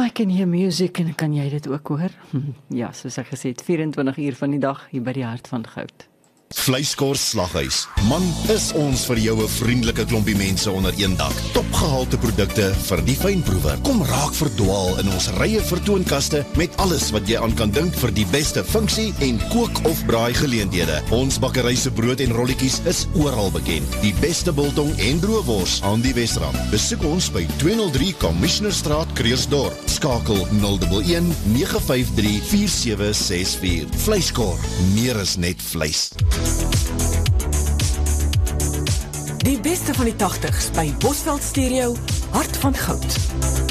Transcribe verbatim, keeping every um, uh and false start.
Ek kan hier musiek en kan jy dit ook hoor? Hm, ja, soos ek gesê het, vyf en twintig uur van die dag hier by die Hart van Goud. Vleiskors Slaghuis. Man, is ons vir jou 'n vriendelike klompie mense onder een dak. Topgehalte produkte vir die fynproewer. Kom raak verdwaal in ons rye vertoonkaste met alles wat jy aan kan dink vir die beste funksie en kook of braai geleenthede. Ons bakkery se brood en rolletjies is oral bekend. Die beste biltong en droëwors aan die Wesrand. Besoek ons by tweehonderd drie Commissionerstraat, Kreersdorp. Skakel nul een een nege vyf drie vier sewe ses vier. Vleiskor, meer is net vleis. Die beste van die tachtigs by Bosveld Stereo, Hart van Goud.